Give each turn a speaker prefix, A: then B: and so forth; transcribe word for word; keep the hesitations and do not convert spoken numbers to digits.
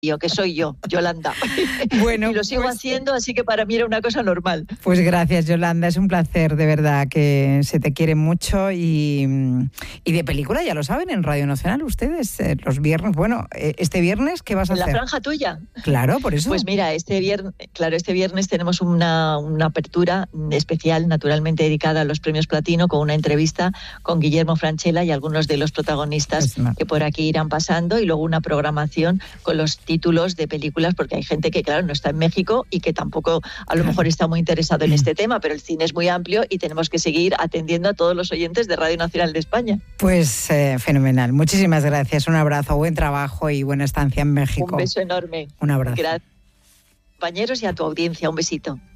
A: Yo, que soy yo, Yolanda.
B: Bueno,
A: y lo sigo
B: pues,
A: haciendo, así que para mí era una cosa normal.
B: Pues gracias, Yolanda, es un placer, de verdad, que se te quiere mucho. Y, y de película, ya lo saben, en Radio Nacional, ustedes, eh, los viernes, bueno, eh, este viernes, ¿qué vas a
A: ¿En
B: hacer?
A: la franja tuya?
B: Claro, por eso.
A: Pues mira, este viernes, claro, este viernes tenemos una, una apertura especial, naturalmente dedicada a los premios Platino, con una entrevista con Guillermo Francella y algunos de los protagonistas
B: Pues no.
A: que por aquí irán pasando, y luego una programación con los títulos de películas, porque hay gente que, claro, no está en México y que tampoco a lo mejor está muy interesado en este tema, pero el cine es muy amplio y tenemos que seguir atendiendo a todos los oyentes de Radio Nacional de España.
B: Pues eh, fenomenal. Muchísimas gracias. Un abrazo, buen trabajo y buena estancia en México.
A: Un beso enorme.
B: Un abrazo.
A: Gracias, compañeros, y a tu audiencia. Un besito.